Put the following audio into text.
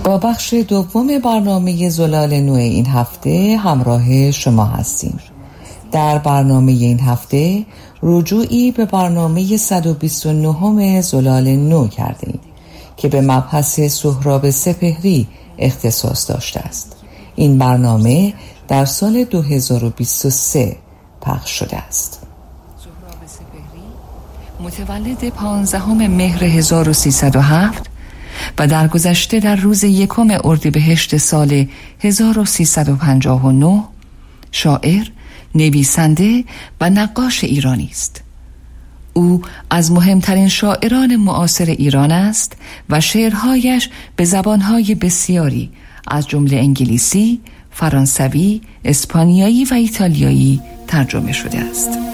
با بخش دوم برنامه زلال نو این هفته همراه شما هستیم. در برنامه این هفته رجوعی به برنامه 129 زلال نو کردیم که به مبحث سهراب سپهری اختصاص داشته است. این برنامه در سال 2023 پخش شده است. سهراب سپهری متولد 15 مهر 1307 و در گذشته در روز 1 اردیبهشت سال 1359 شاعر، نویسنده و نقاش ایرانی است. او از مهمترین شاعران معاصر ایران است و شعرهایش به زبانهای بسیاری از جمله انگلیسی، فرانسوی، اسپانیایی و ایتالیایی ترجمه شده است.